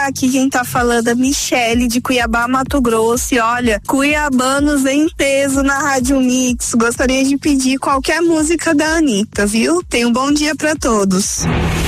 Aqui quem tá falando é Michele de Cuiabá, Mato Grosso. E olha, cuiabanos em peso na Rádio Mix. Gostaria de pedir qualquer música da Anitta, viu? Tenha um bom dia pra todos.